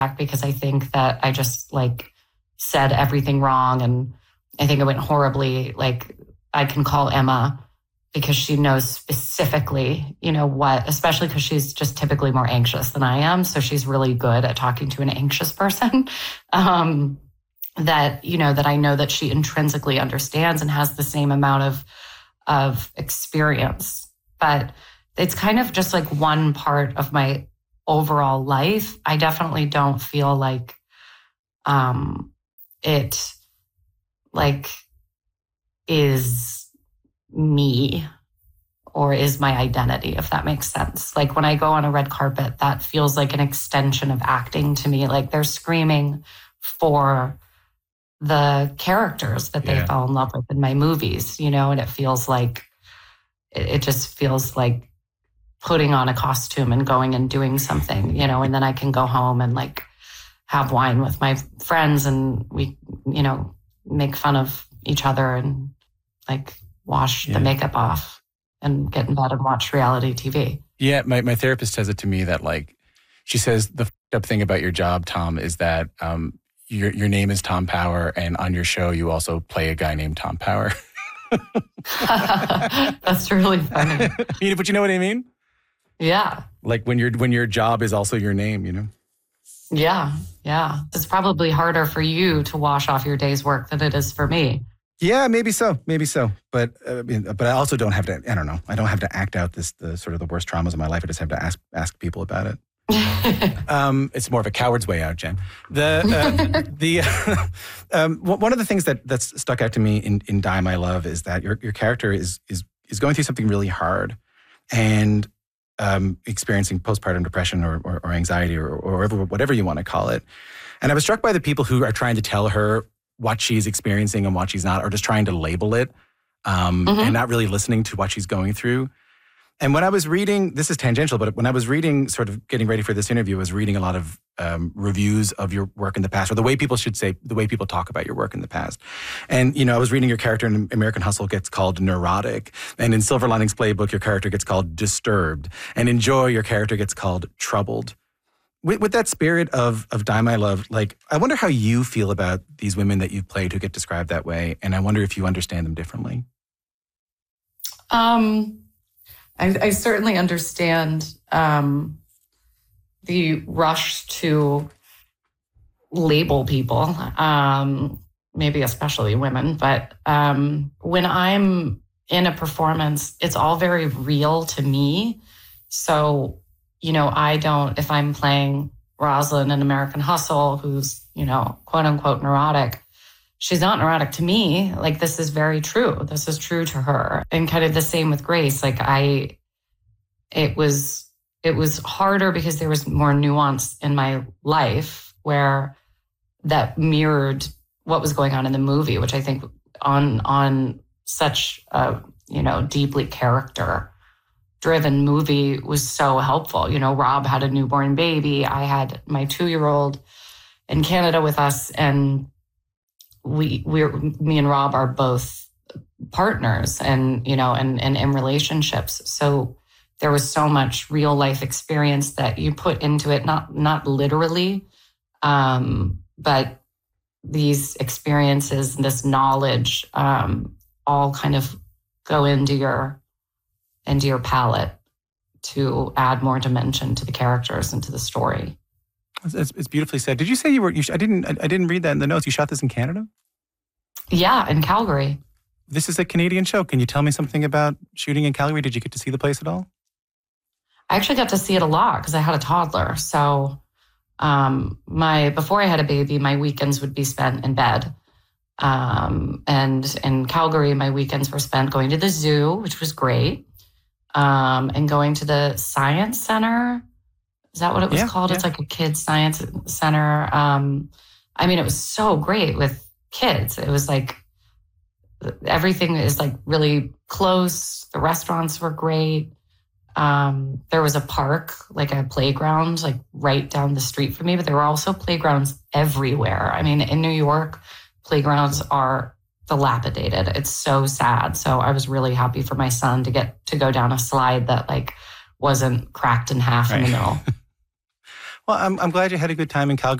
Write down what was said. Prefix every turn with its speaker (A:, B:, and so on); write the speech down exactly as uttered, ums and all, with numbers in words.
A: because I think that I just like said everything wrong. And I think it went horribly. Like I can call Emma because she knows specifically, you know, what, especially because she's just typically more anxious than I am. So she's really good at talking to an anxious person. um, that, you know, that I know that she intrinsically understands and has the same amount of, of experience. But it's kind of just like one part of my overall life. I definitely don't feel like um, it like is me or is my identity, if that makes sense. Like when I go on a red carpet, that feels like an extension of acting to me. Like they're screaming for the characters that they yeah. fell in love with in my movies, you know, and it feels like, it just feels like putting on a costume and going and doing something, you know, and then I can go home and like have wine with my friends and we, you know, make fun of each other and like wash yeah. the makeup off and get in bed and watch reality T V.
B: Yeah, my, my therapist says it to me that like, she says the f***ed up thing about your job, Tom, is that um, your your name is Tom Power and on your show you also play a guy named Tom Power.
A: That's really funny.
B: But you know what I mean?
A: Yeah.
B: Like when your when your job is also your name, you know?
A: Yeah, yeah. It's probably harder for you to wash off your day's work than it is for me.
B: Yeah, maybe so, maybe so. But uh, but I also don't have to, I don't know, I don't have to act out this the sort of the worst traumas of my life. I just have to ask ask people about it. um, it's more of a coward's way out, Jen. The uh, the um, one of the things that that's stuck out to me in, in Die My Love is that your your character is is is going through something really hard and um, experiencing postpartum depression or, or, or anxiety or, or whatever, whatever you want to call it. And I was struck by the people who are trying to tell her what she's experiencing and what she's not, or just trying to label it um, mm-hmm. and not really listening to what she's going through. And when I was reading, this is tangential, but when I was reading, sort of getting ready for this interview, I was reading a lot of um, reviews of your work in the past, or the way people should say, the way people talk about your work in the past. And, you know, I was reading your character in American Hustle gets called neurotic. And in Silver Linings Playbook, your character gets called disturbed. And in Joy, your character gets called troubled. With, with that spirit of, of Die My Love, like, I wonder how you feel about these women that you've played who get described that way. And I wonder if you understand them differently.
A: Um... I, I certainly understand um, the rush to label people, um, maybe especially women. But um, when I'm in a performance, it's all very real to me. So, you know, I don't, if I'm playing Rosalind in American Hustle, who's, you know, quote unquote neurotic, she's not neurotic to me. Like, this is very true. This is true to her. And kind of the same with Grace. Like I, it was, it was harder because there was more nuance in my life where that mirrored what was going on in the movie, which I think on, on such a, you know, deeply character driven movie was so helpful. You know, Rob had a newborn baby. I had my two-year-old in Canada with us, and we we're me and Rob are both partners and, you know, and, and in relationships. So there was so much real life experience that you put into it, not, not literally, um, but these experiences and this knowledge, um, all kind of go into your, into your palette to add more dimension to the characters and to the story.
B: It's, it's beautifully said. Did you say you were, you, I didn't, I didn't read that in the notes. You shot this in Canada?
A: Yeah, in Calgary.
B: This is a Canadian show. Can you tell me something about shooting in Calgary? Did you get to see the place at all?
A: I actually got to see it a lot because I had a toddler. So um, my before I had a baby, my weekends would be spent in bed. Um, and in Calgary, my weekends were spent going to the zoo, which was great, um, and going to the science center. Is that what it was
B: yeah,
A: called?
B: Yeah.
A: It's like a kids science center. Um, I mean, it was so great with kids. It was like everything is like really close. The restaurants were great. Um, there was a park, like a playground, like right down the street from me, but there were also playgrounds everywhere. I mean, in New York, playgrounds are dilapidated. It's so sad. So I was really happy for my son to get to go down a slide that like wasn't cracked in half right. in the middle.
B: Well, I'm, I'm glad you had a good time in Calgary.